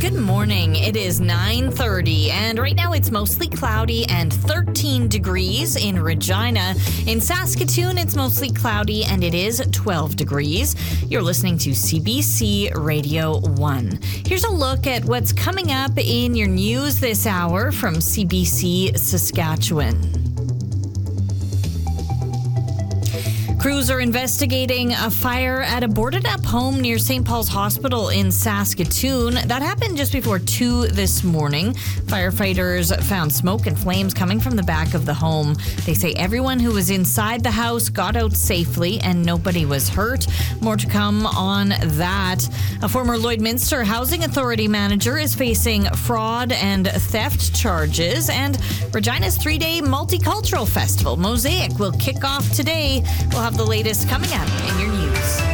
Good morning. It is 9:30, and right now it's mostly cloudy and 13 degrees in Regina. In Saskatoon, it's mostly cloudy and it is 12 degrees. You're listening to CBC Radio 1. Here's a look at what's coming up in your news this hour from CBC Saskatchewan. Crews are investigating a fire at a boarded-up home near St. Paul's Hospital in Saskatoon. That happened just before 2 this morning. Firefighters found smoke and flames coming from the back of the home. They say everyone who was inside the house got out safely and nobody was hurt. More to come on that. A former Lloydminster Housing Authority manager is facing fraud and theft charges. And Regina's 3-day multicultural festival, Mosaic, will kick off today. We'll have the latest coming up in your news.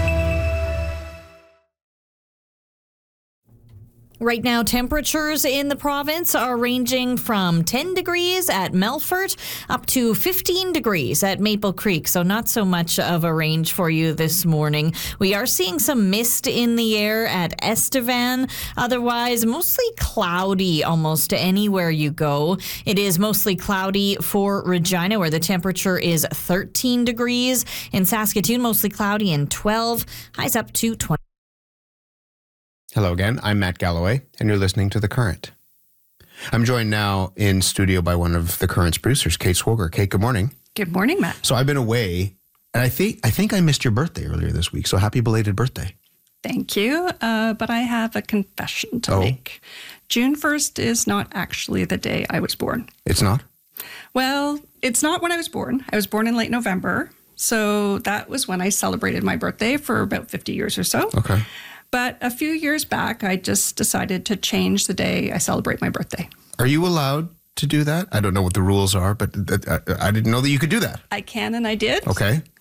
Right now, temperatures in the province are ranging from 10 degrees at Melfort up to 15 degrees at Maple Creek, so not so much of a range for you this morning. We are seeing some mist in the air at Estevan. Otherwise, mostly cloudy almost anywhere you go. It is mostly cloudy for Regina, where the temperature is 13 degrees. In Saskatoon, mostly cloudy and 12. Highs up to 20. Hello again, I'm Matt Galloway, and you're listening to The Current. I'm joined now in studio by one of The Current's producers, Kate Swoger. Kate, good morning. Good morning, Matt. So I've been away, and I think I missed your birthday earlier this week, so happy belated birthday. Thank you, but I have a confession to make. June 1st is not actually the day I was born. It's not? Well, it's not when I was born. I was born in late November, so that was when I celebrated my birthday for about 50 years or so. Okay. But a few years back, I just decided to change the day I celebrate my birthday. Are you allowed to do that? I don't know what the rules are, but I didn't know that you could do that. I can and I did. Okay.